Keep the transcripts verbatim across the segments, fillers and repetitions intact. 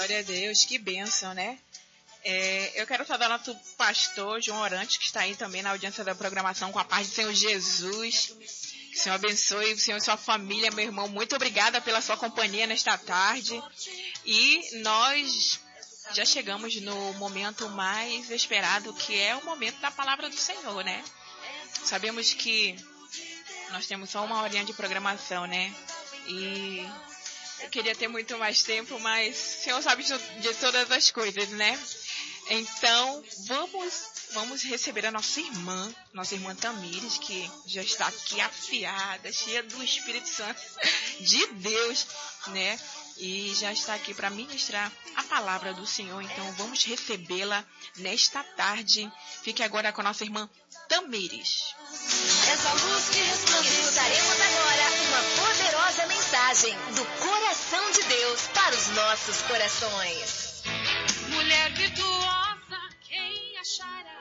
Glória a Deus, que bênção, né? É, eu quero saudar nosso pastor João Orante, que está aí também na audiência da programação, com a paz do Senhor Jesus. Que o Senhor abençoe o Senhor e sua família, meu irmão. Muito obrigada pela sua companhia nesta tarde. E nós já chegamos no momento mais esperado, que é o momento da palavra do Senhor, né? Sabemos que nós temos só uma horinha de programação, né? E eu queria ter muito mais tempo, mas o Senhor sabe de, de todas as coisas, né? Então, vamos, vamos receber a nossa irmã, nossa irmã Tamires, que já está aqui afiada, cheia do Espírito Santo de Deus, né? E já está aqui para ministrar a palavra do Senhor. Então, vamos recebê-la nesta tarde. Fique agora com a nossa irmã Tamires. Essa luz que resplandece. Escutaremos agora uma poderosa mensagem do coração de Deus para os nossos corações. Mulher virtuosa, quem achará?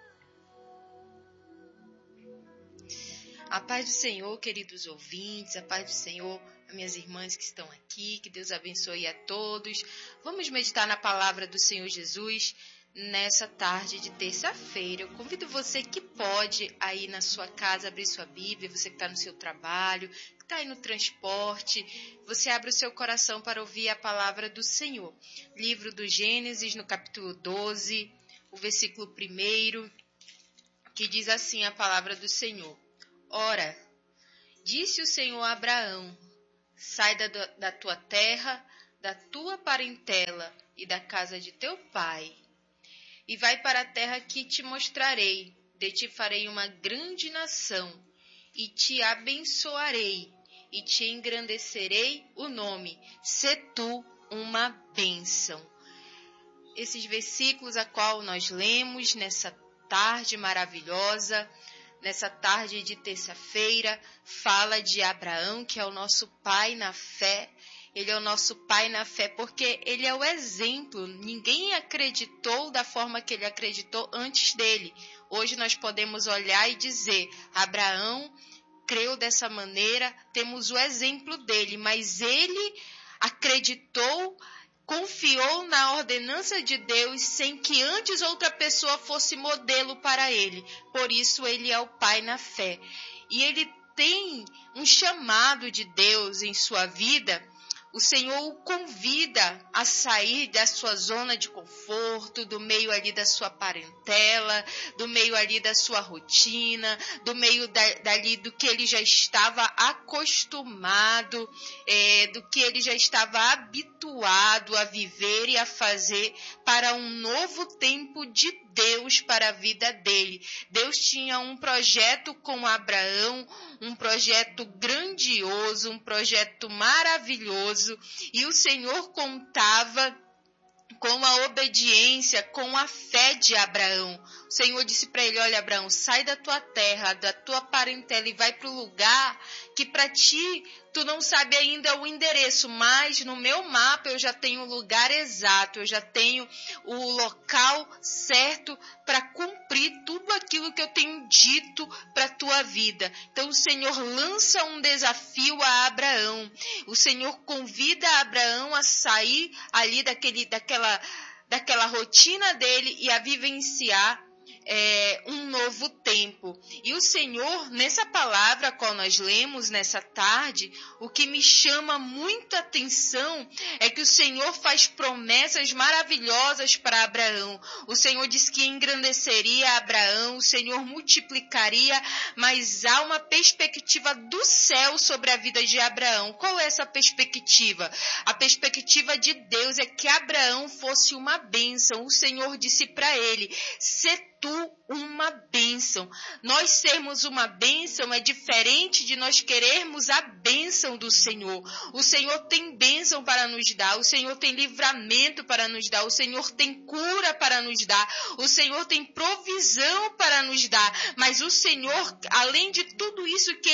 A paz do Senhor, queridos ouvintes, a paz do Senhor, minhas irmãs que estão aqui, que Deus abençoe a todos. Vamos meditar na palavra do Senhor Jesus nessa tarde de terça-feira. Eu convido você que pode aí na sua casa abrir sua Bíblia, você que está no seu trabalho, que está aí no transporte, você abre o seu coração para ouvir a palavra do Senhor. Livro do Gênesis, no capítulo doze, o versículo primeiro, que diz assim a palavra do Senhor. Ora, disse o Senhor a Abraão, sai da, da tua terra, da tua parentela e da casa de teu pai, e vai para a terra que te mostrarei. De ti farei uma grande nação, e te abençoarei, e te engrandecerei o nome. Sê tu uma bênção. Esses versículos a qual nós lemos nessa tarde maravilhosa, nessa tarde de terça-feira, fala de Abraão, que é o nosso pai na fé. Ele é o nosso pai na fé porque ele é o exemplo. Ninguém acreditou da forma que ele acreditou antes dele. Hoje nós podemos olhar e dizer, Abraão creu dessa maneira, temos o exemplo dele, mas ele acreditou, confiou na ordenança de Deus sem que antes outra pessoa fosse modelo para ele. Por isso ele é o pai na fé. E ele tem um chamado de Deus em sua vida. O Senhor o convida a sair da sua zona de conforto, do meio ali da sua parentela, do meio ali da sua rotina, do meio da, dali do que ele já estava acostumado, é, do que ele já estava habituado a viver e a fazer, para um novo tempo de Deus para a vida dele. Deus tinha um projeto com Abraão, um projeto grandioso, um projeto maravilhoso, e o Senhor contava com a obediência, com a fé de Abraão. O Senhor disse para ele, olha Abraão, sai da tua terra, da tua parentela e vai para o lugar que para ti, tu não sabe ainda o endereço, mas no meu mapa eu já tenho o lugar exato, eu já tenho o local certo para cumprir tudo aquilo que eu tenho dito para a tua vida. Então o Senhor lança um desafio a Abraão. O Senhor convida Abraão a sair ali daquele, daquela, daquela rotina dele e a vivenciar É, um novo tempo. E o Senhor, nessa palavra a qual nós lemos nessa tarde, o que me chama muita atenção é que o Senhor faz promessas maravilhosas para Abraão. O Senhor diz que engrandeceria Abraão, o Senhor multiplicaria, mas há uma perspectiva do céu sobre a vida de Abraão. Qual é essa perspectiva? A perspectiva de Deus é que Abraão fosse uma bênção. O Senhor disse para ele, se tu uma bênção. Nós sermos uma bênção é diferente de nós querermos a bênção do Senhor. O Senhor tem bênção para nos dar, o Senhor tem livramento para nos dar, o Senhor tem cura para nos dar, o Senhor tem provisão para nos dar, mas o Senhor, além de tudo isso que Ele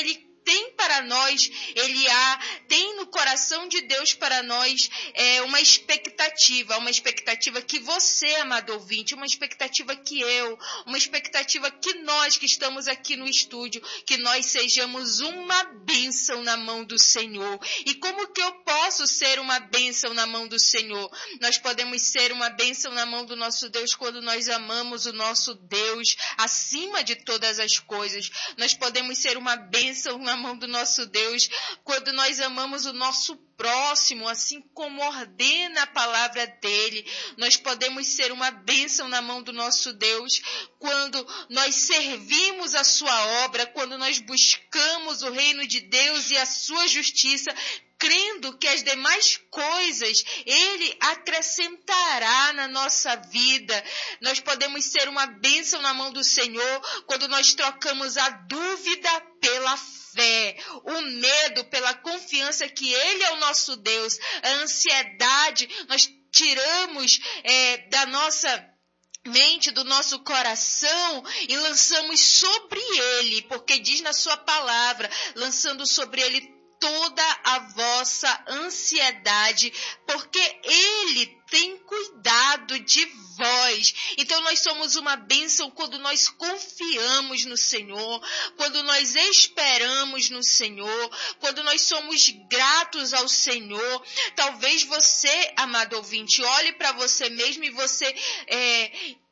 tem para nós, ele há, tem no coração de Deus para nós é, uma expectativa, uma expectativa que você, amado ouvinte, uma expectativa que eu, uma expectativa que nós que estamos aqui no estúdio, que nós sejamos uma bênção na mão do Senhor. E como que eu posso ser uma bênção na mão do Senhor? Nós podemos ser uma bênção na mão do nosso Deus quando nós amamos o nosso Deus acima de todas as coisas. Nós podemos ser uma bênção na mão do nosso Deus quando nós amamos o nosso próximo, assim como ordena a palavra dele. Nós podemos ser uma bênção na mão do nosso Deus quando nós servimos a sua obra, quando nós buscamos o reino de Deus e a sua justiça, crendo que as demais coisas ele acrescentará na nossa vida. Nós podemos ser uma bênção na mão do Senhor quando nós trocamos a dúvida pela fé, o medo pela confiança que ele é o nosso Deus, a ansiedade nós tiramos é, da nossa mente, do nosso coração e lançamos sobre ele, porque diz na sua palavra, lançando sobre ele toda a vossa ansiedade, porque ele tem cuidado de vós. Então nós somos uma bênção quando nós confiamos no Senhor, quando nós esperamos no Senhor, quando nós somos gratos ao Senhor. Talvez você, amado ouvinte, olhe para você mesmo e você é,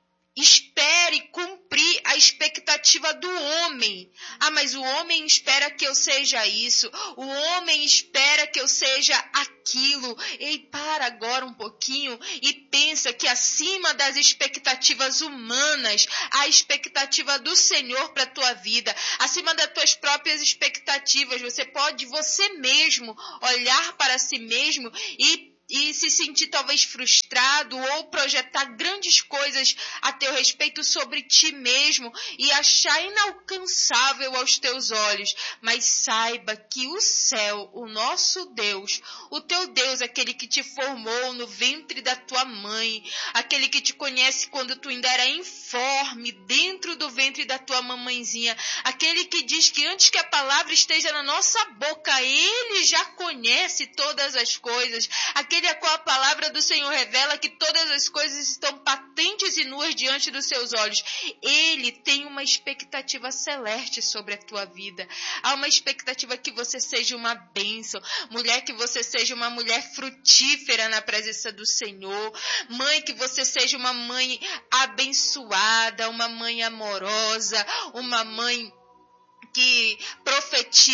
espere cumprir a expectativa do homem. Ah, mas o homem espera que eu seja isso. O homem espera que eu seja aquilo. E para agora um pouquinho e pensa que acima das expectativas humanas, a expectativa do Senhor para a tua vida, acima das tuas próprias expectativas, você pode você mesmo olhar para si mesmo e e se sentir talvez frustrado ou projetar grandes coisas a teu respeito sobre ti mesmo e achar inalcançável aos teus olhos. Mas saiba que o céu, o nosso Deus, o teu Deus, aquele que te formou no ventre da tua mãe, aquele que te conhece quando tu ainda era informe dentro do ventre da tua mamãezinha, aquele que diz que antes que a palavra esteja na nossa boca, ele já conhece todas as coisas, aquele a qual a palavra do Senhor revela que todas as coisas estão patentes e nuas diante dos seus olhos. Ele tem uma expectativa celeste sobre a tua vida. Há uma expectativa que você seja uma bênção. Mulher, que você seja uma mulher frutífera na presença do Senhor. Mãe, que você seja uma mãe abençoada, uma mãe amorosa, uma mãe que profetiza